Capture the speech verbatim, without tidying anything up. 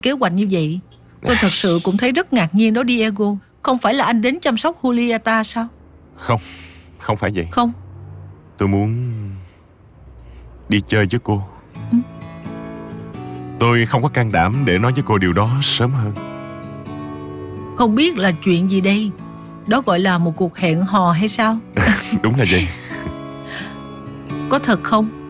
kế hoạch như vậy. Tôi thật sự cũng thấy rất ngạc nhiên đó Diego. Không phải là anh đến chăm sóc Julieta sao? Không, không phải vậy. Không. Tôi muốn đi chơi với cô. ừ. Tôi không có can đảm để nói với cô điều đó sớm hơn. Không biết là chuyện gì đây? Đó gọi là một cuộc hẹn hò hay sao? Đúng là vậy. Có thật không?